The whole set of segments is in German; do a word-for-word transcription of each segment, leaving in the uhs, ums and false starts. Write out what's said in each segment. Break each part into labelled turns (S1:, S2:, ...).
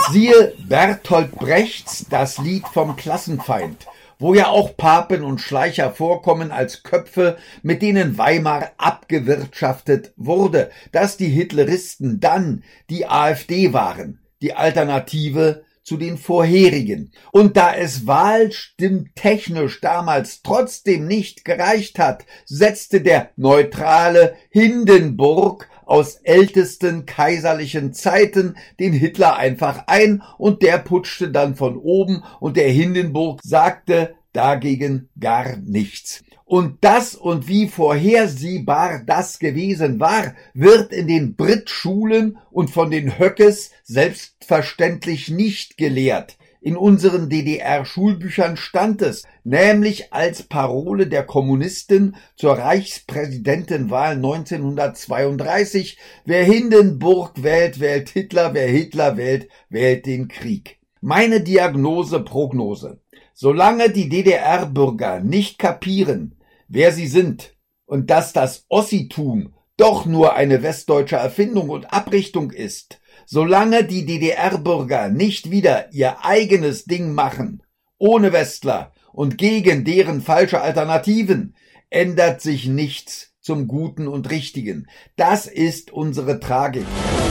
S1: Siehe Bertolt Brechts Das Lied vom Klassenfeind, wo ja auch Papen und Schleicher vorkommen als Köpfe, mit denen Weimar abgewirtschaftet wurde, dass die Hitleristen dann die AfD waren, die Alternative zu den vorherigen. Und da es wahlstimmtechnisch damals trotzdem nicht gereicht hat, setzte der neutrale Hindenburg aus ältesten kaiserlichen Zeiten den Hitler einfach ein und der putschte dann von oben und der Hindenburg sagte dagegen gar nichts. Und das und wie vorhersehbar das gewesen war, wird in den Brit-Schulen und von den Höckes selbstverständlich nicht gelehrt. In unseren D D R-Schulbüchern stand es, nämlich als Parole der Kommunisten zur Reichspräsidentenwahl neunzehnhundertzweiunddreißig, wer Hindenburg wählt, wählt Hitler, wer Hitler wählt, wählt den Krieg. Meine Diagnose, Prognose. Solange die D D R-Bürger nicht kapieren, wer sie sind und dass das Ossitum doch nur eine westdeutsche Erfindung und Abrichtung ist, solange die D D R-Bürger nicht wieder ihr eigenes Ding machen, ohne Westler und gegen deren falsche Alternativen, ändert sich nichts zum Guten und Richtigen. Das ist unsere Tragik.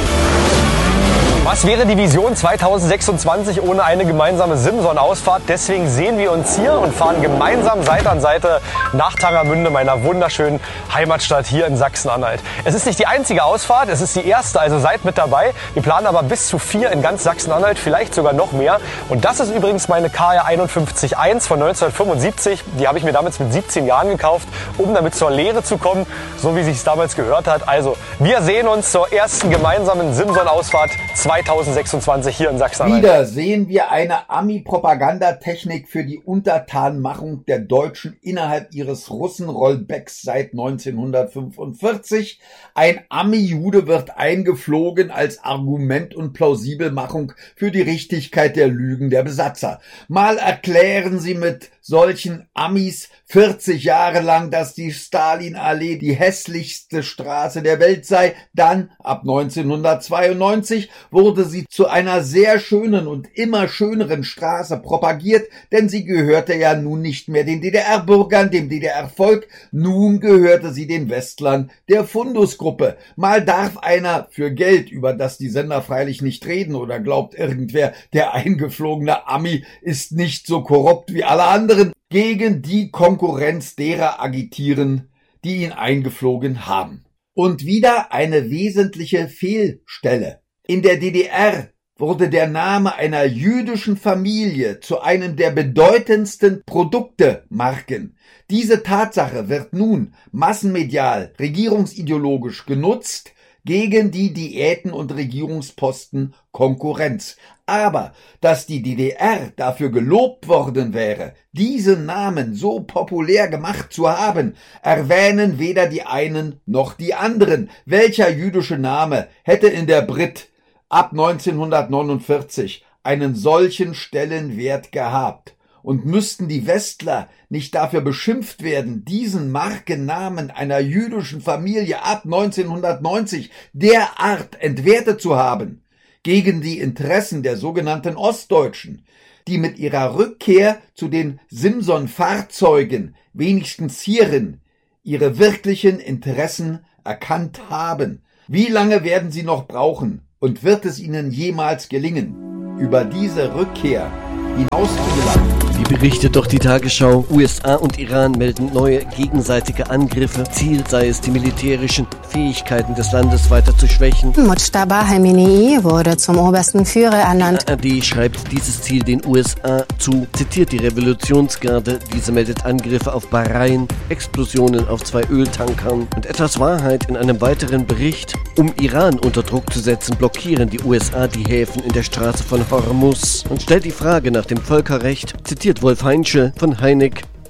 S2: Was wäre die Vision zweitausendsechsundzwanzig ohne eine gemeinsame Simson-Ausfahrt? Deswegen sehen wir uns hier und fahren gemeinsam Seite an Seite nach Tangermünde, meiner wunderschönen Heimatstadt hier in Sachsen-Anhalt. Es ist nicht die einzige Ausfahrt, es ist die erste, also seid mit dabei. Wir planen aber bis zu vier in ganz Sachsen-Anhalt, vielleicht sogar noch mehr. Und das ist übrigens meine K R einundfünfzig eins von neunzehnhundertfünfundsiebzig. Die habe ich mir damals mit siebzehn Jahren gekauft, um damit zur Lehre zu kommen, so wie sich es damals gehört hat. Also, wir sehen uns zur ersten gemeinsamen Simson-Ausfahrt zweitausendsechsundzwanzig hier in Sachsen-Anhalt.
S1: Wieder sehen wir eine Ami-Propagandatechnik für die Untertanmachung der Deutschen innerhalb ihres Russenrollbacks seit neunzehnhundertfünfundvierzig. Ein Ami-Jude wird eingeflogen als Argument und Plausibelmachung für die Richtigkeit der Lügen der Besatzer. Mal erklären sie mit solchen Amis vierzig Jahre lang, dass die Stalinallee die hässlichste Straße der Welt sei. Dann, ab neunzehnhundertzweiundneunzig, wurde sie zu einer sehr schönen und immer schöneren Straße propagiert, denn sie gehörte ja nun nicht mehr den D D R-Bürgern, dem D D R-Volk, nun gehörte sie den Westlern der Fundusgruppe. Mal darf einer für Geld, über das die Sender freilich nicht reden, oder glaubt irgendwer, der eingeflogene Ami ist nicht so korrupt wie alle anderen, gegen die Konkurrenz derer agitieren, die ihn eingeflogen haben. Und wieder eine wesentliche Fehlstelle. In der D D R wurde der Name einer jüdischen Familie zu einem der bedeutendsten Produktemarken. Diese Tatsache wird nun massenmedial, regierungsideologisch genutzt gegen die Diäten und Regierungsposten Konkurrenz. Aber dass die D D R dafür gelobt worden wäre, diesen Namen so populär gemacht zu haben, erwähnen weder die einen noch die anderen. Welcher jüdische Name hätte in der Brit ab neunzehnhundertneunundvierzig einen solchen Stellenwert gehabt? Und müssten die Westler nicht dafür beschimpft werden, diesen Markennamen einer jüdischen Familie ab neunzehnhundertneunzig derart entwertet zu haben, gegen die Interessen der sogenannten Ostdeutschen, die mit ihrer Rückkehr zu den Simson-Fahrzeugen wenigstens hierin ihre wirklichen Interessen erkannt haben? Wie lange werden sie noch brauchen und wird es ihnen jemals gelingen, über diese Rückkehr hinauszugelangen?
S3: Wie berichtet doch die Tagesschau, U S A und Iran melden neue gegenseitige Angriffe. Ziel sei es, die militärischen Fähigkeiten des Landes weiter zu schwächen.
S4: Mojtaba Khamenei wurde zum obersten Führer ernannt.
S3: A R D schreibt dieses Ziel den U S A zu, zitiert die Revolutionsgarde. Diese meldet Angriffe auf Bahrain, Explosionen auf zwei Öltankern und etwas Wahrheit in einem weiteren Bericht. Um Iran unter Druck zu setzen, blockieren die U S A die Häfen in der Straße von Hormuz und stellt die Frage nach dem Völkerrecht, zitiert Wolf Heinschel von Heineck.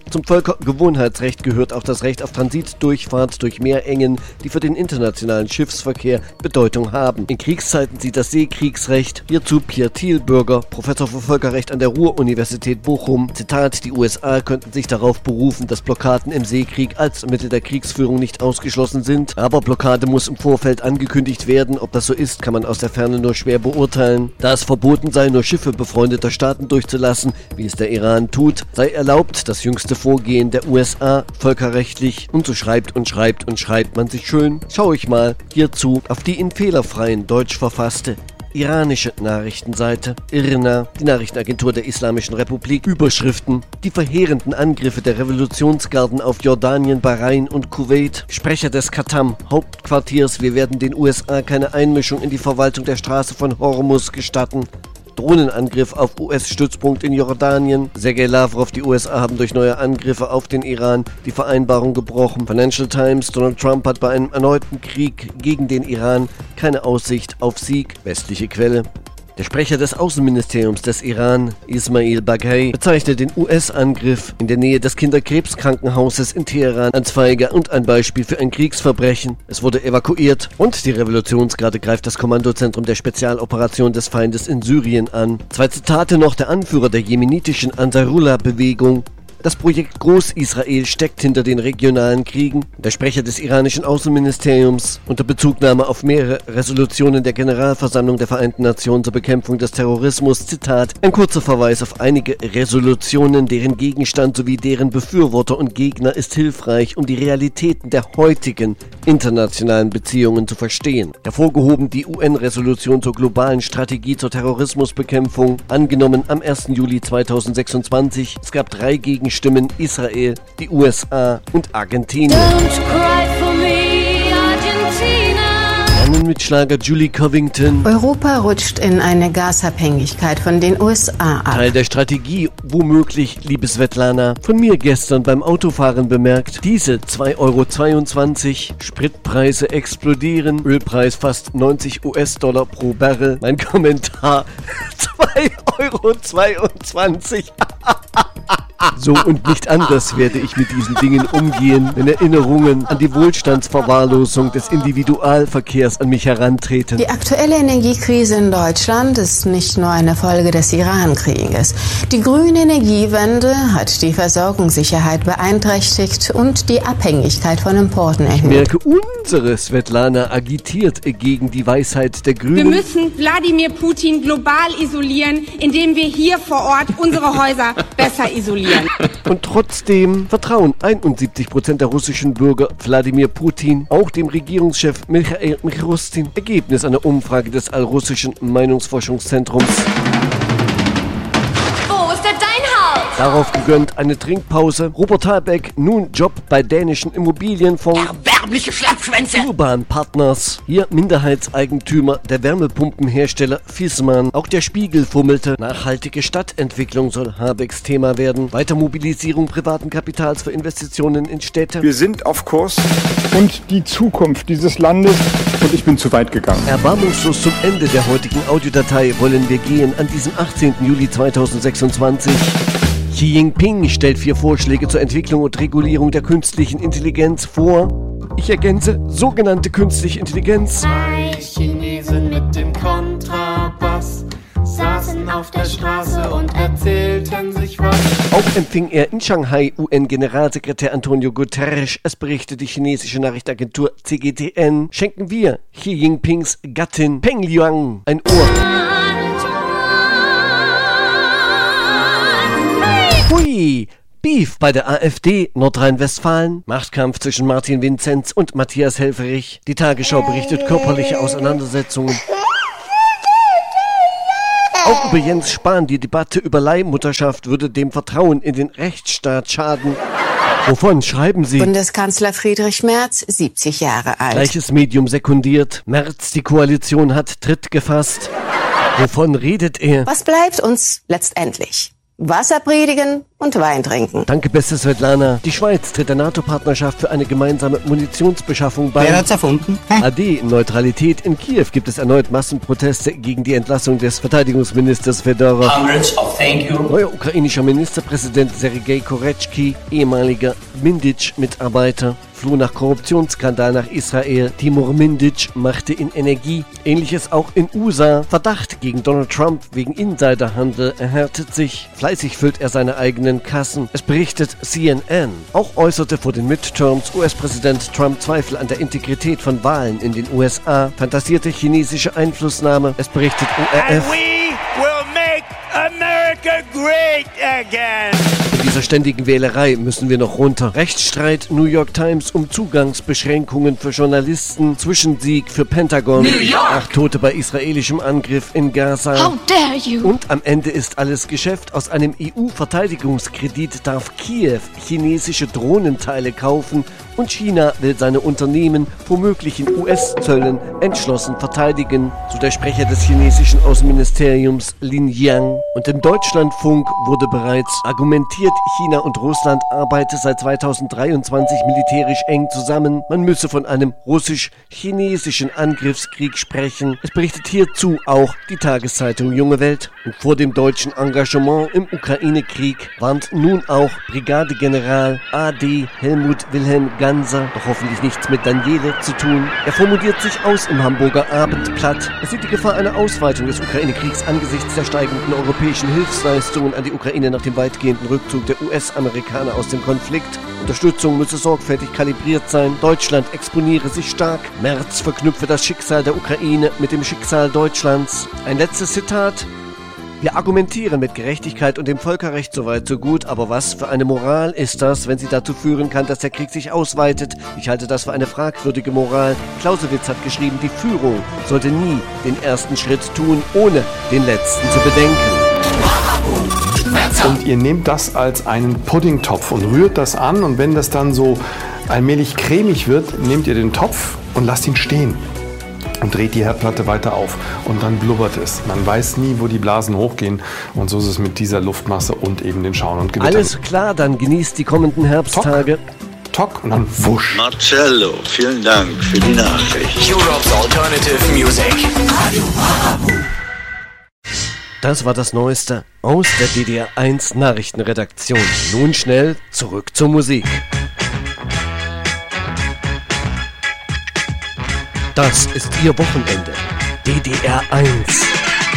S3: Zum Völkergewohnheitsrecht gehört auch das Recht auf Transitdurchfahrt durch Meerengen, die für den internationalen Schiffsverkehr Bedeutung haben. In Kriegszeiten sieht das Seekriegsrecht. Hierzu Pierre Thielbürger, Professor für Völkerrecht an der Ruhr-Universität Bochum. Zitat: Die U S A könnten sich darauf berufen, dass Blockaden im Seekrieg als Mittel der Kriegsführung nicht ausgeschlossen sind. Aber Blockade muss im Vorfeld angekündigt werden. Ob das so ist, kann man aus der Ferne nur schwer beurteilen. Da es verboten sei, nur Schiffe befreundeter Staaten durchzulassen, wie es der Iran tut, sei erlaubt das jüngste Vorgehen der U S A völkerrechtlich. Und so schreibt und schreibt und schreibt man sich schön. Schau ich mal hierzu auf die in fehlerfreien Deutsch verfasste iranische Nachrichtenseite I R N A, die Nachrichtenagentur der Islamischen Republik. Überschriften: Die verheerenden Angriffe der Revolutionsgarden auf Jordanien, Bahrain und Kuwait. Sprecher des Khattam Hauptquartiers: Wir werden den U S A keine Einmischung in die Verwaltung der Straße von Hormuz gestatten. Drohnenangriff auf U S-Stützpunkt in Jordanien. Sergei Lavrov: Die U S A haben durch neue Angriffe auf den Iran die Vereinbarung gebrochen. Financial Times: Donald Trump hat bei einem erneuten Krieg gegen den Iran keine Aussicht auf Sieg. Westliche Quelle: Der Sprecher des Außenministeriums des Iran, Ismail Baghai, bezeichnet den U S-Angriff in der Nähe des Kinderkrebskrankenhauses in Teheran als Feige und ein Beispiel für ein Kriegsverbrechen. Es wurde evakuiert und die Revolutionsgarde greift das Kommandozentrum der Spezialoperation des Feindes in Syrien an. Zwei Zitate noch: Der Anführer der jemenitischen Ansarullah-Bewegung: Das Projekt Groß-Israel steckt hinter den regionalen Kriegen. Der Sprecher des iranischen Außenministeriums unter Bezugnahme auf mehrere Resolutionen der Generalversammlung der Vereinten Nationen zur Bekämpfung des Terrorismus. Zitat: Ein kurzer Verweis auf einige Resolutionen, deren Gegenstand sowie deren Befürworter und Gegner ist hilfreich, um die Realitäten der heutigen internationalen Beziehungen zu verstehen. Hervorgehoben die U N-Resolution zur globalen Strategie zur Terrorismusbekämpfung, angenommen am ersten Juli zweitausendsechsundzwanzig. Es gab drei Gegenstimmen: Stimmen Israel, die U S A und Argentinien. Lernen mit Schlager Julie Covington.
S4: Europa rutscht in eine Gasabhängigkeit von den U S A ab.
S3: Teil der Strategie, womöglich, liebe Svetlana, von mir gestern beim Autofahren bemerkt. Diese zwei Euro zweiundzwanzig, Spritpreise explodieren, Ölpreis fast neunzig US-Dollar pro Barrel. Mein Kommentar: zwei Euro zweiundzwanzig. So und nicht anders werde ich mit diesen Dingen umgehen, wenn Erinnerungen an die Wohlstandsverwahrlosung des Individualverkehrs an mich herantreten.
S4: Die aktuelle Energiekrise in Deutschland ist nicht nur eine Folge des Iran-Krieges. Die grüne Energiewende hat die Versorgungssicherheit beeinträchtigt und die Abhängigkeit von Importen erhöht.
S3: Ich merke, unsere Svetlana agitiert gegen die Weisheit der Grünen.
S5: Wir müssen Wladimir Putin global isolieren, indem wir hier vor Ort unsere Häuser besser isolieren.
S3: Und trotzdem vertrauen einundsiebzig Prozent der russischen Bürger Wladimir Putin, auch dem Regierungschef Michail Mishustin. Ergebnis einer Umfrage des allrussischen Meinungsforschungszentrums.
S5: Wo ist denn dein Haus?
S3: Darauf gegönnt eine Trinkpause. Robert Habeck, nun Job bei dänischen Immobilienfonds.
S6: Erbärmliche Schlappschwänze!
S3: Urban Partners, hier Minderheitseigentümer der Wärmepumpenhersteller Viessmann. Auch der Spiegel fummelte. Nachhaltige Stadtentwicklung soll Habecks Thema werden. Weitermobilisierung privaten Kapitals für Investitionen in Städte.
S7: Wir sind auf Kurs und die Zukunft dieses Landes, und ich bin zu weit gegangen.
S3: Erbarmungslos zum Ende der heutigen Audiodatei wollen wir gehen an diesem achtzehnten Juli zweitausendsechsundzwanzig. Xi Jinping stellt vier Vorschläge zur Entwicklung und Regulierung der künstlichen Intelligenz vor. Ich ergänze, sogenannte künstliche Intelligenz.
S8: Zwei Chinesen mit dem Kontrabass saßen auf der Straße und erzählten sich was.
S3: Auch empfing er in Shanghai U N-Generalsekretär Antonio Guterres. Es berichtet die chinesische Nachrichtenagentur C G T N. Schenken wir Xi Jinpings Gattin Peng Liyuan ein Ohr. Hui! Beef bei der AfD Nordrhein-Westfalen. Machtkampf zwischen Martin Vinzenz und Matthias Helfferich. Die Tagesschau berichtet körperliche Auseinandersetzungen. Auch über Jens Spahn. Die Debatte über Leihmutterschaft würde dem Vertrauen in den Rechtsstaat schaden. Wovon schreiben Sie?
S4: Bundeskanzler Friedrich Merz, siebzig Jahre alt.
S3: Gleiches Medium sekundiert. Merz, die Koalition hat Tritt gefasst. Wovon redet er?
S4: Was bleibt uns letztendlich? Wasser predigen und Wein trinken.
S3: Danke, beste Svetlana. Die Schweiz tritt der NATO-Partnerschaft für eine gemeinsame Munitionsbeschaffung bei.
S6: Wer hat's erfunden? Hä?
S3: A D, Neutralität. In Kiew gibt es erneut Massenproteste gegen die Entlassung des Verteidigungsministers Fedorov.
S6: Hundreds of thank you.
S3: Neuer ukrainischer Ministerpräsident Sergei Korechki, ehemaliger Mindic-Mitarbeiter, floh nach Korruptionsskandal nach Israel. Timur Mindic machte in Energie. Ähnliches auch in U S A. Verdacht gegen Donald Trump wegen Insiderhandel erhärtet sich. Fleißig füllt er seine eigenen Kassen. Es berichtet C N N. Auch äußerte vor den Midterms U S-Präsident Trump Zweifel an der Integrität von Wahlen in den U S A. Fantasierte chinesische Einflussnahme. Es berichtet O R F.
S9: America great again.
S3: In dieser ständigen Wählerei müssen wir noch runter. Rechtsstreit New York Times um Zugangsbeschränkungen für Journalisten. Zwischensieg für Pentagon.
S9: New York.
S3: Acht Tote bei israelischem Angriff in Gaza.
S9: How dare you?
S3: Und am Ende ist alles Geschäft. Aus einem E U-Verteidigungskredit darf Kiew chinesische Drohnenteile kaufen. Und China will seine Unternehmen vor möglichen U S-Zöllen entschlossen verteidigen, so der Sprecher des chinesischen Außenministeriums Lin Jiang. Und im Deutschlandfunk wurde bereits argumentiert, China und Russland arbeiten seit zweitausenddreiundzwanzig militärisch eng zusammen. Man müsse von einem russisch-chinesischen Angriffskrieg sprechen. Es berichtet hierzu auch die Tageszeitung Junge Welt. Und vor dem deutschen Engagement im Ukraine-Krieg warnt nun auch Brigadegeneral A D Helmut Wilhelm Ganser, doch hoffentlich nichts mit Daniele zu tun. Er formuliert sich aus im Hamburger Abendblatt. Er sieht die Gefahr einer Ausweitung des Ukraine-Kriegs angesichts der steigenden europäischen Hilfsleistungen an die Ukraine nach dem weitgehenden Rückzug der U S-Amerikaner aus dem Konflikt. Unterstützung müsse sorgfältig kalibriert sein. Deutschland exponiere sich stark. Merz verknüpfe das Schicksal der Ukraine mit dem Schicksal Deutschlands. Ein letztes Zitat. Wir argumentieren mit Gerechtigkeit und dem Völkerrecht soweit so gut, aber was für eine Moral ist das, wenn sie dazu führen kann, dass der Krieg sich ausweitet? Ich halte das für eine fragwürdige Moral. Clausewitz hat geschrieben, die Führung sollte nie den ersten Schritt tun, ohne den letzten zu bedenken.
S10: Und ihr nehmt das als einen Puddingtopf und rührt das an, und wenn das dann so allmählich cremig wird, nehmt ihr den Topf und lasst ihn stehen. Und dreht die Herdplatte weiter auf und dann blubbert es. Man weiß nie, wo die Blasen hochgehen, und so ist es mit dieser Luftmasse und eben den Schauen und Gewittern.
S3: Alles klar, dann genießt die kommenden Herbsttage.
S10: Tock, Tock und dann wusch.
S11: Marcello, vielen Dank für die Nachricht.
S9: Europe's Alternative Music.
S3: Das war das Neueste aus der D D R eins Nachrichtenredaktion. Nun schnell zurück zur Musik. Das ist Ihr Wochenende. D D R eins.